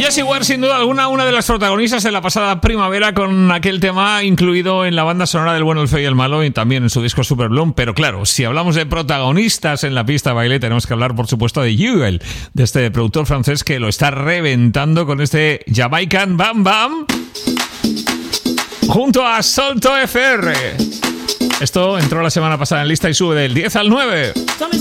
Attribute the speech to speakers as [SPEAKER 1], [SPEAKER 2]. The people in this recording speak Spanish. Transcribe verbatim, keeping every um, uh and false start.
[SPEAKER 1] Jessie Ware, sin duda alguna, una de las protagonistas en la pasada primavera con aquel tema incluido en la banda sonora del Bueno, el Feo y el Malo y también en su disco Super Bloom. Pero claro, si hablamos de protagonistas en la pista de baile, tenemos que hablar, por supuesto, de Jewel, de este productor francés que lo está reventando con este Jamaican Bam Bam junto a Solto F R. Esto entró la semana pasada en lista y sube del diez al nueve.